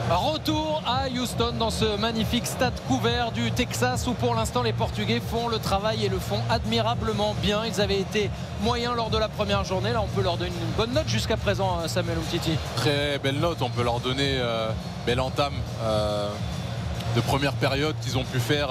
Retour à Houston dans ce magnifique stade couvert du Texas où pour l'instant les Portugais font le travail et le font admirablement bien. Ils avaient été moyens lors de la première journée. Là on peut leur donner une bonne note jusqu'à présent, Samuel Umtiti. Très belle note, on peut leur donner belle entame de première période qu'ils ont pu faire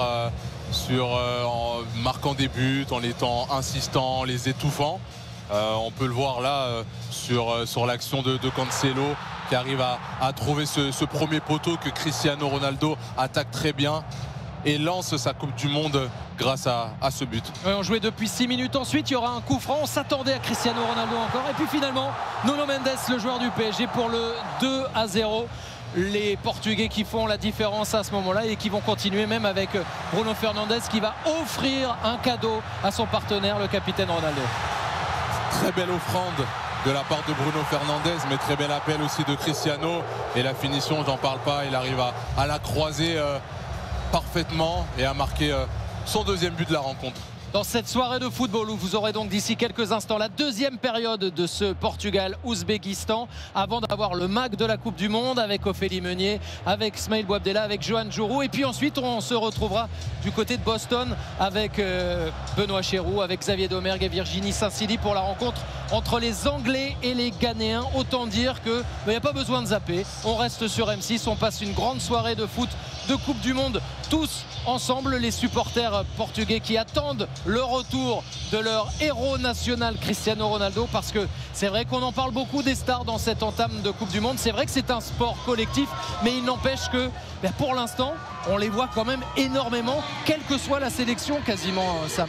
en marquant des buts, en étant insistants, en les étouffant. On peut le voir là sur l'action de Cancelo qui arrive à trouver ce premier poteau que Cristiano Ronaldo attaque très bien et lance sa Coupe du Monde grâce à ce but. On jouait depuis 6 minutes. Ensuite il y aura un coup franc. On s'attendait à Cristiano Ronaldo encore et puis finalement Nuno Mendes, le joueur du PSG, pour le 2-0. Les Portugais qui font la différence à ce moment-là et qui vont continuer même avec Bruno Fernandes qui va offrir un cadeau à son partenaire, le capitaine Ronaldo. Très belle offrande de la part de Bruno Fernandes, mais très bel appel aussi de Cristiano. Et la finition, j'en parle pas, il arrive à la croiser parfaitement et à marquer son deuxième but de la rencontre. Dans cette soirée de football où vous aurez donc d'ici quelques instants la deuxième période de ce Portugal-Ouzbékistan avant d'avoir le mag de la Coupe du Monde avec Ophélie Meunier, avec Smaïl Bouabdella, avec Johan Djourou, et puis ensuite on se retrouvera du côté de Boston avec Benoît Chéroux, avec Xavier Domergue et Virginie Saint-Silly pour la rencontre entre les Anglais et les Ghanéens. Autant dire qu'il n'y a pas besoin de zapper, on reste sur M6, on passe une grande soirée de foot de Coupe du Monde tous ensemble, les supporters portugais qui attendent le retour de leur héros national Cristiano Ronaldo, parce que c'est vrai qu'on en parle beaucoup des stars dans cette entame de Coupe du Monde. C'est vrai que c'est un sport collectif, mais il n'empêche que pour l'instant on les voit quand même énormément, quelle que soit la sélection quasiment, Sam.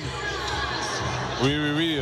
Oui.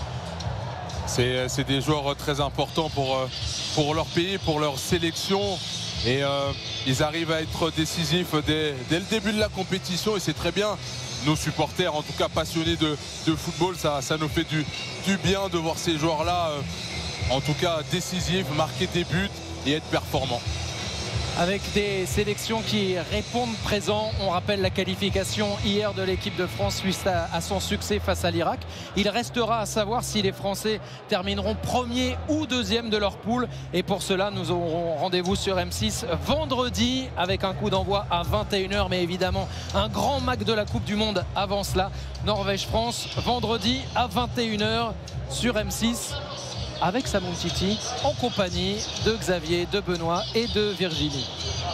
C'est des joueurs très importants pour leur pays, pour leur sélection. Et ils arrivent à être décisifs dès le début de la compétition et c'est très bien. Nos supporters, en tout cas passionnés de football, ça nous fait du bien de voir ces joueurs-là en tout cas décisifs, marquer des buts et être performants. Avec des sélections qui répondent présent. On rappelle la qualification hier de l'équipe de France suite à son succès face à l'Irak. Il restera à savoir si les Français termineront premier ou deuxième de leur poule. Et pour cela, nous aurons rendez-vous sur M6 vendredi avec un coup d'envoi à 21h. Mais évidemment, un grand match de la Coupe du Monde avant cela. Norvège-France, vendredi à 21h sur M6. Avec Sam Umtiti en compagnie de Xavier, de Benoît et de Virginie.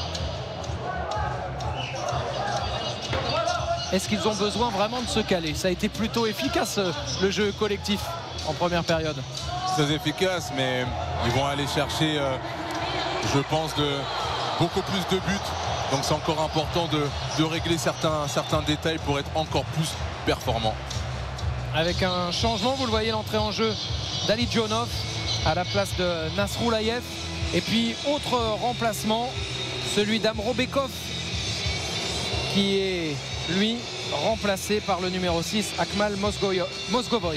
Est-ce qu'ils ont besoin vraiment de se caler? Ça a été plutôt efficace le jeu collectif en première période. Très efficace, mais ils vont aller chercher je pense beaucoup plus de buts. Donc c'est encore important de régler certains détails pour être encore plus performant. Avec un changement, vous le voyez, l'entrée en jeu d'Ali Djonov à la place de Nasroulayev. Et puis autre remplacement, celui d'Amro Bekov qui est lui remplacé par le numéro 6 Akmal Mozgovoy.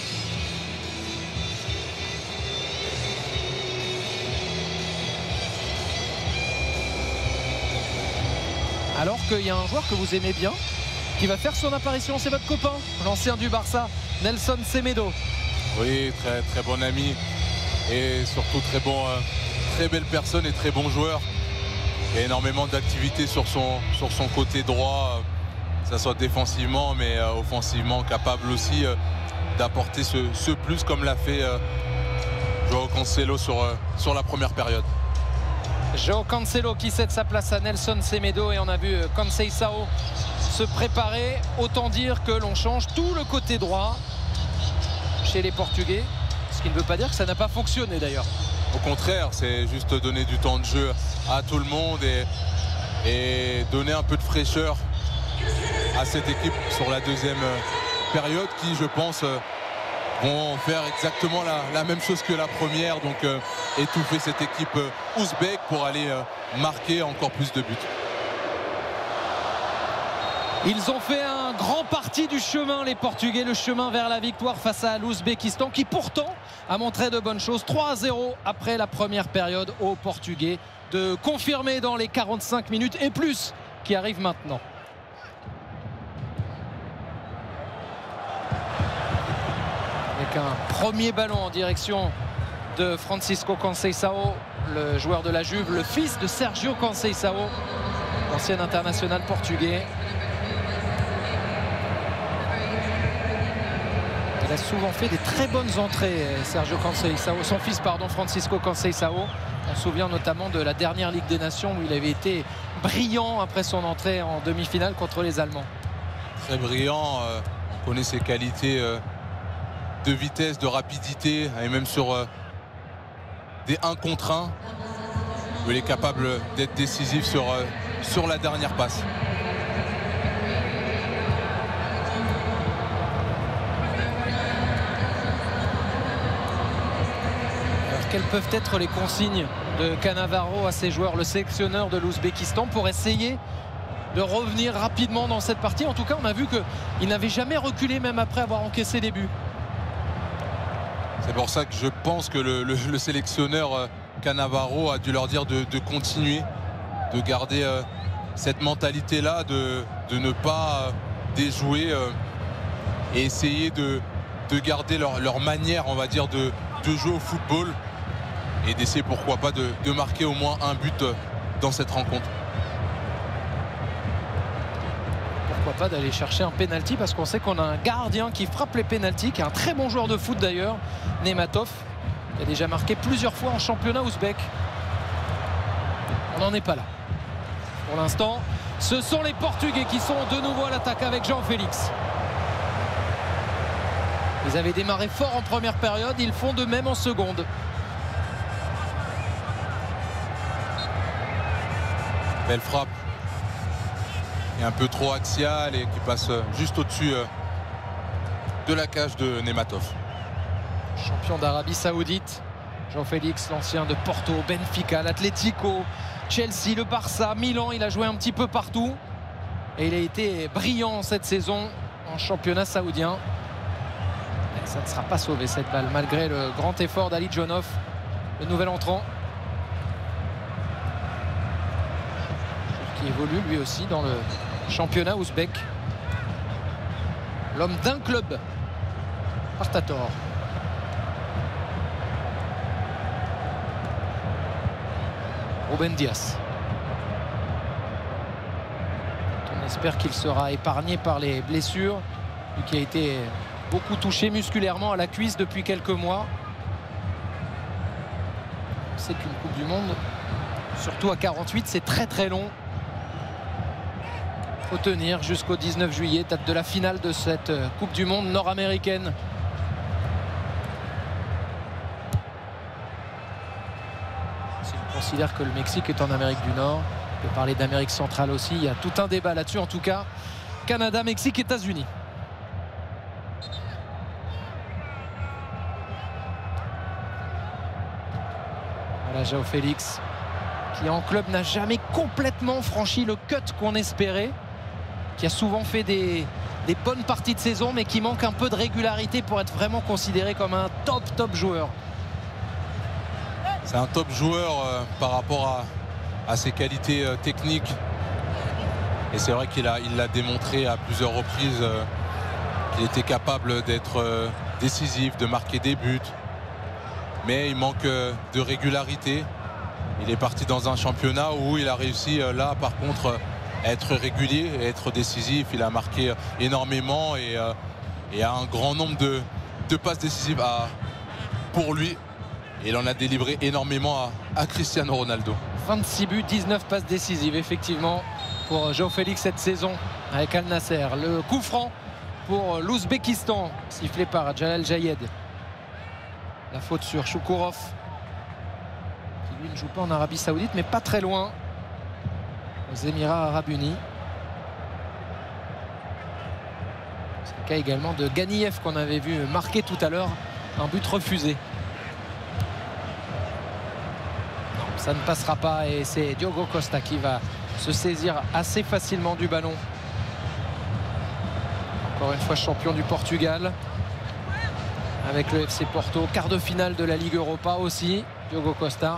Alors qu'il y a un joueur que vous aimez bien qui va faire son apparition, c'est votre copain, l'ancien du Barça, Nelson Semedo. Oui, très bon ami et surtout très belle personne et très bon joueur. Il y a énormément d'activité sur son côté droit, que ce soit défensivement mais offensivement, capable aussi d'apporter ce plus comme l'a fait João Cancelo sur la première période. João Cancelo qui cède sa place à Nelson Semedo et on a vu Conceição se préparer. Autant dire que l'on change tout le côté droit chez les Portugais, ce qui ne veut pas dire que ça n'a pas fonctionné d'ailleurs. Au contraire, c'est juste donner du temps de jeu à tout le monde et donner un peu de fraîcheur à cette équipe sur la deuxième période qui, je pense, vont faire exactement la même chose que la première, donc étouffer cette équipe ouzbek pour aller marquer encore plus de buts. Ils ont fait un grand parti du chemin, les Portugais, le chemin vers la victoire face à l'Ouzbékistan qui pourtant a montré de bonnes choses. 3-0 après la première période aux Portugais, de confirmer dans les 45 minutes et plus qui arrivent maintenant. Avec un premier ballon en direction de Francisco Conceição le joueur de la Juve, le fils de Sergio Conceição, l'ancien international portugais. Il a souvent fait des très bonnes entrées, Sergio Conceição, son fils, pardon, Francisco Conceição. On se souvient notamment de la dernière Ligue des Nations où il avait été brillant après son entrée en demi-finale contre les Allemands. Très brillant, on connaît ses qualités de vitesse, de rapidité, et même sur des 1 contre 1, où il est capable d'être décisif sur la dernière passe. Alors, quelles peuvent être les consignes de Cannavaro à ses joueurs, le sélectionneur de l'Ouzbékistan, pour essayer de revenir rapidement dans cette partie? En tout cas, on a vu qu'il n'avait jamais reculé, même après avoir encaissé des buts. C'est pour ça que je pense que le sélectionneur Cannavaro a dû leur dire de continuer, de garder cette mentalité-là, de ne pas déjouer et essayer de garder leur manière, on va dire, de jouer au football et d'essayer, pourquoi pas, de marquer au moins un but dans cette rencontre. Pourquoi pas d'aller chercher un pénalty, parce qu'on sait qu'on a un gardien qui frappe les pénaltys, qui est un très bon joueur de foot d'ailleurs, Nematov, qui a déjà marqué plusieurs fois en championnat ouzbek. On n'en est pas là. Pour l'instant, ce sont les Portugais qui sont de nouveau à l'attaque avec João Félix. Ils avaient démarré fort en première période, ils font de même en seconde. Belle frappe. Et un peu trop axial et qui passe juste au-dessus de la cage de Nematov. Champion d'Arabie Saoudite, João Félix, l'ancien de Porto, Benfica, l'Atlético, Chelsea, le Barça, Milan. Il a joué un petit peu partout et il a été brillant cette saison en championnat saoudien. Et ça ne sera pas sauvé, cette balle, malgré le grand effort d'Ali Djonov, le nouvel entrant, qui évolue lui aussi dans le championnat ouzbek. L'homme d'un club, Partator. Ruben Dias. On espère qu'il sera épargné par les blessures, lui qui a été beaucoup touché musculairement à la cuisse depuis quelques mois. On sait qu'une Coupe du Monde, surtout à 48, c'est très très long. Faut tenir jusqu'au 19 juillet, date de la finale de cette Coupe du Monde nord-américaine. Si on considère que le Mexique est en Amérique du Nord, on peut parler d'Amérique centrale aussi, il y a tout un débat là-dessus. En tout cas, Canada, Mexique, États-Unis. Voilà João Félix, qui en club n'a jamais complètement franchi le cut qu'on espérait, qui a souvent fait des bonnes parties de saison, mais qui manque un peu de régularité pour être vraiment considéré comme un top joueur. C'est un top joueur par rapport à ses qualités techniques. Et c'est vrai qu'il l'a démontré à plusieurs reprises qu'il était capable d'être décisif, de marquer des buts. Mais il manque de régularité. Il est parti dans un championnat où il a réussi là par contre à être régulier, à être décisif. Il a marqué énormément et a un grand nombre de passes décisives pour lui. Et il en a délivré énormément à Cristiano Ronaldo. 26 buts, 19 passes décisives effectivement pour João Félix cette saison avec Al Nasser. Le coup franc pour l'Ouzbékistan, sifflé par Jalal Jayed. La faute sur Choukourov, qui lui ne joue pas en Arabie Saoudite, mais pas très loin, aux Émirats Arabes Unis. C'est le cas également de Ganiyev qu'on avait vu marquer tout à l'heure, un but refusé. Non, ça ne passera pas et c'est Diogo Costa qui va se saisir assez facilement du ballon. Encore une fois champion du Portugal avec le FC Porto, quart de finale de la Ligue Europa aussi, Diogo Costa.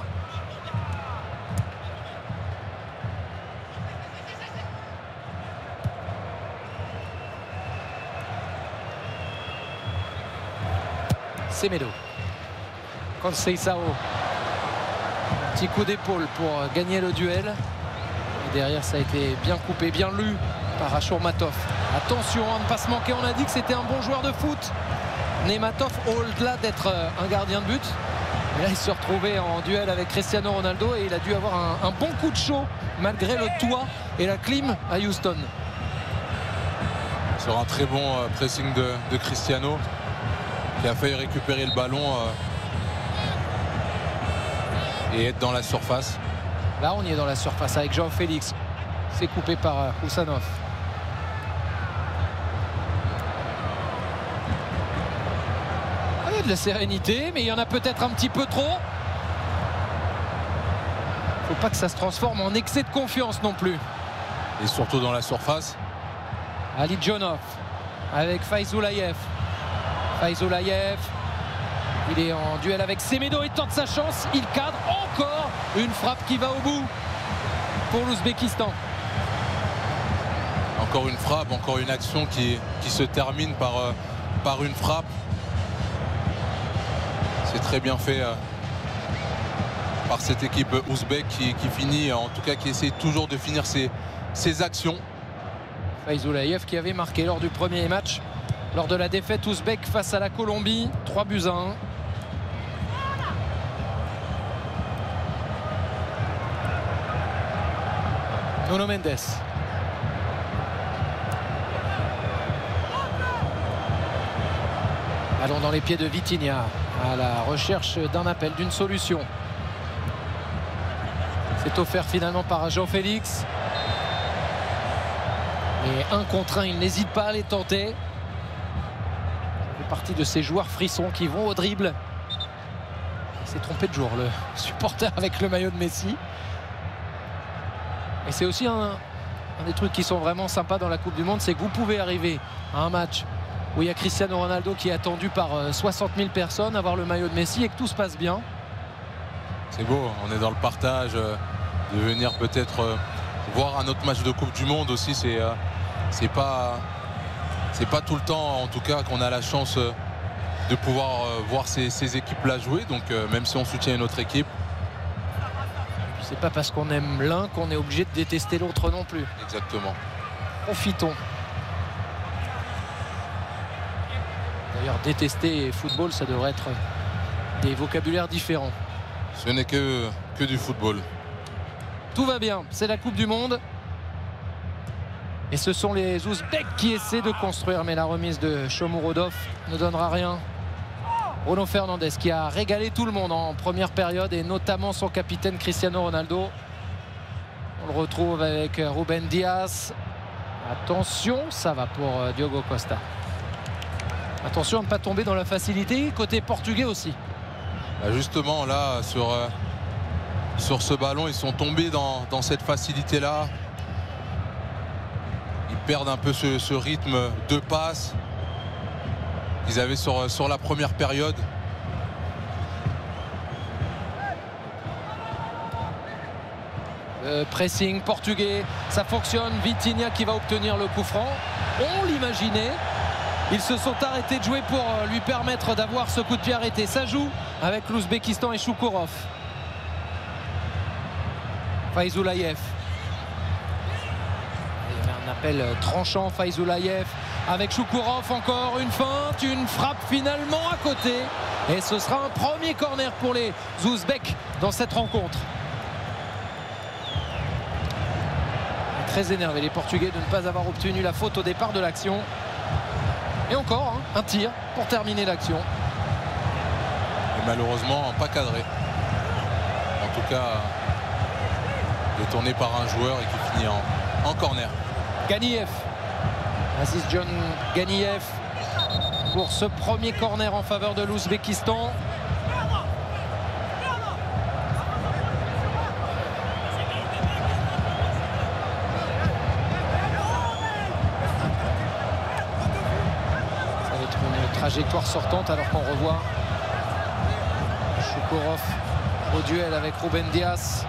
Semedo. Conceição. Petit coup d'épaule pour gagner le duel. Et derrière, ça a été bien coupé, bien lu par Ashurmatov. Attention à ne pas se manquer, on a dit que c'était un bon joueur de foot. Neymatov, au-delà d'être un gardien de but. Mais là, il se retrouvait en duel avec Cristiano Ronaldo et il a dû avoir un bon coup de chaud malgré le toit et la clim à Houston. Sur un très bon pressing de Cristiano qui a failli récupérer le ballon et être dans la surface. Là, on y est dans la surface avec João Félix. C'est coupé par Husanov. Il y a de la sérénité, mais il y en a peut-être un petit peu trop. Faut pas que ça se transforme en excès de confiance non plus. Et surtout dans la surface. Ali Djonov avec Faizoulayev. Faizoulayev, il est en duel avec Semedo, il tente sa chance, il cadre encore une frappe qui va au bout pour l'Ouzbékistan. Encore une frappe, encore une action qui se termine par une frappe. C'est très bien fait par cette équipe ouzbek qui finit, en tout cas qui essaie toujours de finir ses actions. Faizoulayev qui avait marqué lors du premier match, lors de la défaite ouzbek face à la Colombie, 3-1. Nuno Mendes. Ballon dans les pieds de Vitinha à la recherche d'un appel, d'une solution. C'est offert finalement par João Félix. Et 1 contre 1, il n'hésite pas à les tenter. Il fait partie de ces joueurs frissons qui vont au dribble. Il s'est trompé de jour, le supporter avec le maillot de Messi. Et c'est aussi un des trucs qui sont vraiment sympas dans la Coupe du Monde, c'est que vous pouvez arriver à un match où il y a Cristiano Ronaldo qui est attendu par 60 000 personnes, avoir le maillot de Messi et que tout se passe bien. C'est beau, on est dans le partage, de venir peut-être voir un autre match de Coupe du Monde aussi, c'est pas tout le temps en tout cas qu'on a la chance de pouvoir voir ces équipes-là jouer, donc même si on soutient une autre équipe. C'est pas parce qu'on aime l'un qu'on est obligé de détester l'autre non plus. Exactement. Profitons. D'ailleurs, détester football, ça devrait être des vocabulaires différents. Ce n'est que du football. Tout va bien, c'est la Coupe du Monde. Et ce sont les Ouzbeks qui essaient de construire, mais la remise de Shomurodov ne donnera rien. Bruno Fernandes qui a régalé tout le monde en première période et notamment son capitaine Cristiano Ronaldo. On le retrouve avec Ruben Dias. Attention, ça va pour Diogo Costa. Attention à ne pas tomber dans la facilité, côté portugais aussi. Justement là sur ce ballon, ils sont tombés dans cette facilité là. Ils perdent un peu ce rythme de passe qu'ils avaient sur la première période. Pressing portugais, ça fonctionne. Vitinha qui va obtenir le coup franc. On l'imaginait. Ils se sont arrêtés de jouer pour lui permettre d'avoir ce coup de pied arrêté. Ça joue avec l'Ouzbékistan et Choukourov. Faizoulayev. Il y avait un appel tranchant. Faizoulayev avec Choukourov, encore une feinte, une frappe finalement à côté. Et ce sera un premier corner pour les Ouzbeks dans cette rencontre. Très énervé les Portugais de ne pas avoir obtenu la faute au départ de l'action. Et encore un tir pour terminer l'action. Et malheureusement pas cadré. En tout cas détourné par un joueur et qui finit en corner. Ganiyev. Aziz John Ganiyev pour ce premier corner en faveur de l'Ouzbékistan. Ça va être une trajectoire sortante alors qu'on revoit Choukourov au duel avec Ruben Dias.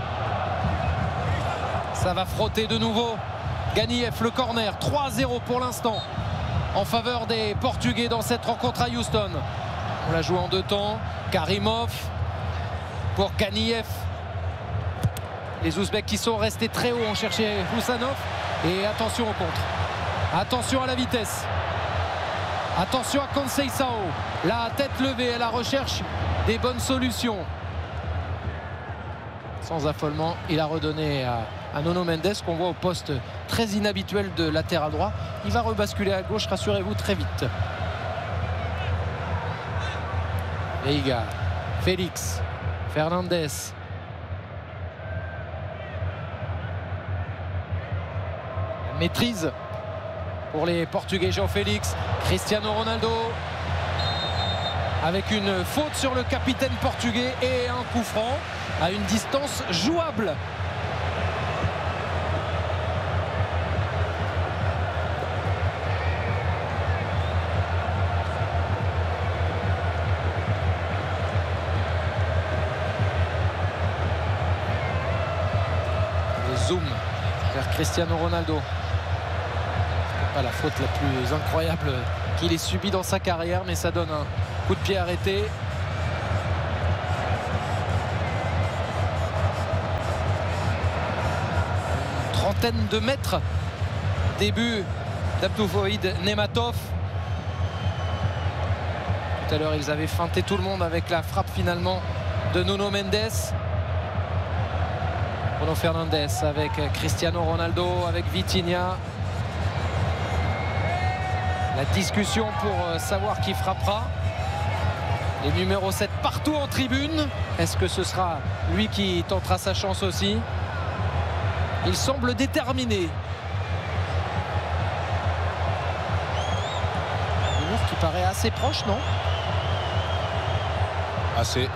Ça va frotter de nouveau. Ganiyev, le corner, 3-0 pour l'instant en faveur des Portugais dans cette rencontre à Houston. On la joue en 2 temps. Karimov pour Ganiyev. Les Ouzbeks qui sont restés très haut ont cherché Husanov. Et attention au contre. Attention à la vitesse. Attention à Conceição. La tête levée à la recherche des bonnes solutions. Sans affolement, il a redonné à Nuno Mendes, qu'on voit au poste très inhabituel de latéral droit. Il va rebasculer à gauche, rassurez-vous, très vite. Veiga, Félix, Fernandes. Maîtrise pour les Portugais. João Félix, Cristiano Ronaldo avec une faute sur le capitaine portugais et un coup franc à une distance jouable. Le zoom vers Cristiano Ronaldo. Pas la faute la plus incroyable qu'il ait subie dans sa carrière, mais ça donne un coup de pied arrêté. Une trentaine de mètres. Début d'Abdouvoïd Nematov. Tout à l'heure, ils avaient feinté tout le monde avec la frappe finalement de Nuno Mendes. Bruno Fernandes avec Cristiano Ronaldo, avec Vitinha. La discussion pour savoir qui frappera. Les numéros 7 partout en tribune. Est-ce que ce sera lui qui tentera sa chance aussi? Il semble déterminé. Le mur qui paraît assez proche, non? Assez.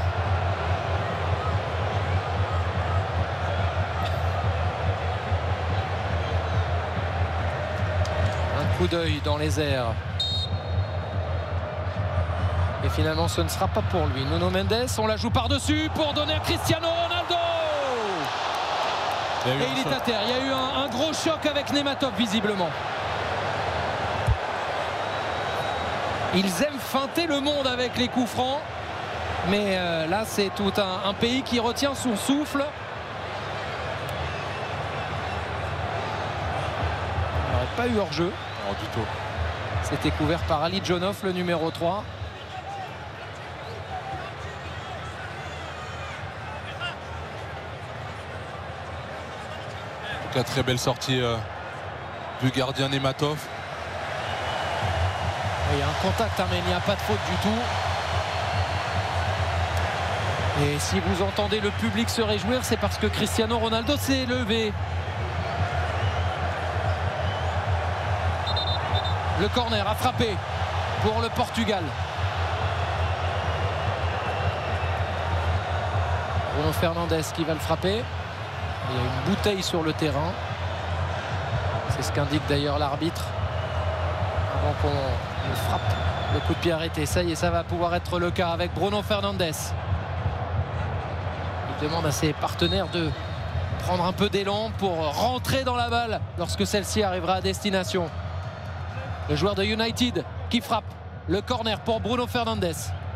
Coup d'œil dans les airs. Et finalement, ce ne sera pas pour lui. Nuno Mendes, on la joue par-dessus pour donner à Cristiano Ronaldo. Et il est à terre. Il y a eu un gros choc avec Nematov, visiblement. Ils aiment feinter le monde avec les coups francs. Mais là, c'est tout un pays qui retient son souffle. Il n'aurait pas eu hors-jeu. Du tout. C'était couvert par Ali Djonov, le numéro 3. Donc la très belle sortie du gardien Nematov. Il y a un contact, mais il n'y a pas de faute du tout. Et si vous entendez le public se réjouir, c'est parce que Cristiano Ronaldo s'est levé. Le corner a frappé pour le Portugal. Bruno Fernandes qui va le frapper. Il y a une bouteille sur le terrain. C'est ce qu'indique d'ailleurs l'arbitre avant qu'on le frappe. Le coup de pied arrêté. Ça y est, ça va pouvoir être le cas avec Bruno Fernandes. Il demande à ses partenaires de prendre un peu d'élan pour rentrer dans la balle lorsque celle-ci arrivera à destination. Le joueur de United qui frappe. Le corner pour Bruno Fernandes.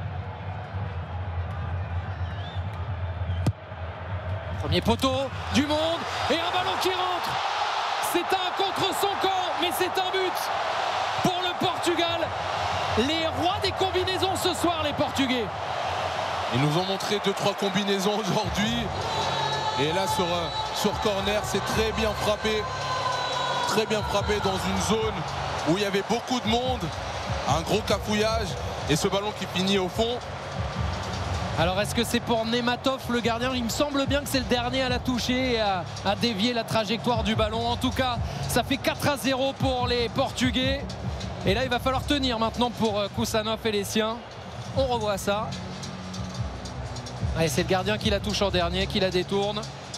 Premier poteau du monde et un ballon qui rentre. C'est un contre son camp, mais c'est un but pour le Portugal. Les rois des combinaisons ce soir, les Portugais. Ils nous ont montré 2-3 combinaisons aujourd'hui. Et là sur corner, c'est très bien frappé. Très bien frappé dans une zone où il y avait beaucoup de monde, un gros cafouillage et ce ballon qui finit au fond. Alors est-ce que c'est pour Nematov, le gardien? Il me semble bien que c'est le dernier à la toucher et à dévier la trajectoire du ballon. En tout cas, ça fait 4-0 pour les Portugais. Et là, il va falloir tenir maintenant pour Husanov et les siens. On revoit ça. Allez, c'est le gardien qui la touche en dernier, qui la détourne.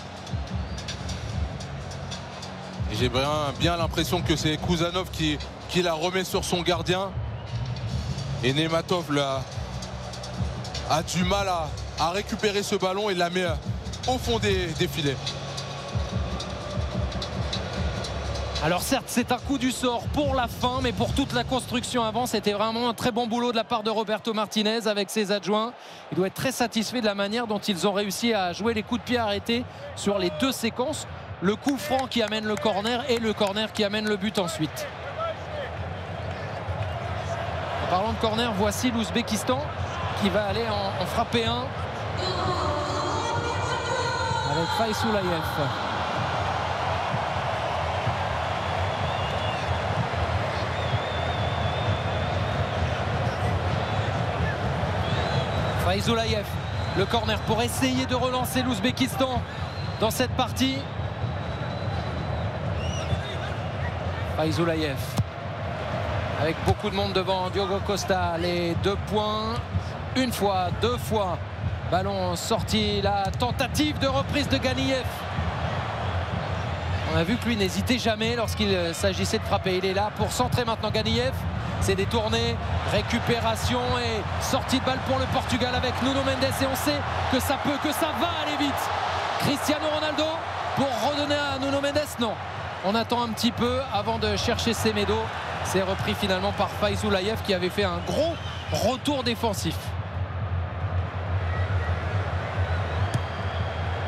J'ai bien l'impression que c'est Husanov qui la remet sur son gardien. Et Nematov a du mal à récupérer ce ballon et la met au fond des filets. Alors certes, c'est un coup du sort pour la fin, mais pour toute la construction avant, c'était vraiment un très bon boulot de la part de Roberto Martinez avec ses adjoints. Il doit être très satisfait de la manière dont ils ont réussi à jouer les coups de pied arrêtés sur les deux séquences. Le coup franc qui amène le corner et le corner qui amène le but ensuite. En parlant de corner, voici l'Ouzbékistan qui va aller en frapper un avec Faïsoulayev. Faïsoulayev, le corner pour essayer de relancer l'Ouzbékistan dans cette partie. Faïsoulayev avec beaucoup de monde devant Diogo Costa. Les 2 points, une fois, 2 fois. Ballon sorti, la tentative de reprise de Ganiyev. On a vu que lui n'hésitait jamais lorsqu'il s'agissait de frapper. Il est là pour centrer maintenant Ganiyev. C'est détourné, récupération et sortie de balle pour le Portugal avec Nuno Mendes. Et on sait que ça va aller vite. Cristiano Ronaldo pour redonner à Nuno Mendes. Non, on attend un petit peu avant de chercher Semedo. C'est repris finalement par Faïsoulayev qui avait fait un gros retour défensif.